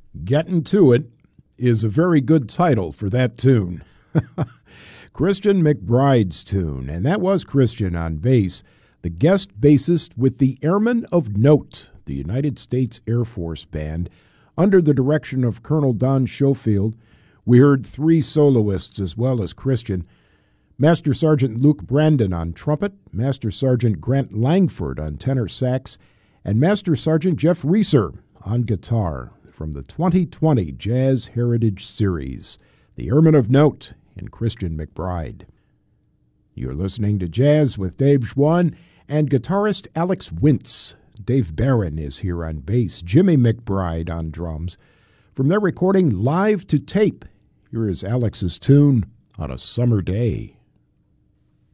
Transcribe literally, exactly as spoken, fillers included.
Getting to It is a very good title for that tune. Christian McBride's tune, and that was Christian on bass, the guest bassist with the Airmen of Note, the United States Air Force Band, under the direction of Colonel Don Schofield. We heard three soloists as well as Christian. Master Sergeant Luke Brandon on trumpet, Master Sergeant Grant Langford on tenor sax, and Master Sergeant Jeff Reeser on guitar from the twenty twenty Jazz Heritage Series, the Airmen of Note and Christian McBride. You're listening to Jazz with Dave Schwann and guitarist Alex Wintz. Dave Barron is here on bass, Jimmy McBride on drums. From their recording Live to Tape, here is Alex's tune, On a Summer Day.